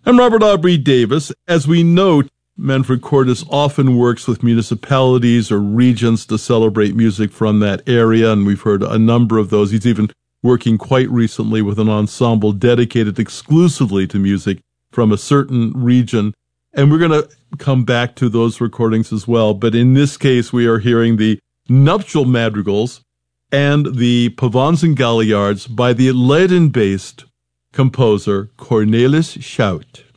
I'm Robert Aubrey Davis. As we note, Manfred Cordes often works with municipalities or regions to celebrate music from that area, and we've heard a number of those. He's even working quite recently with an ensemble dedicated exclusively to music from a certain region. And we're going to come back to those recordings as well. But in this case, we are hearing the nuptial madrigals and the pavans and galliards by the Leiden-based composer Cornelis Schout.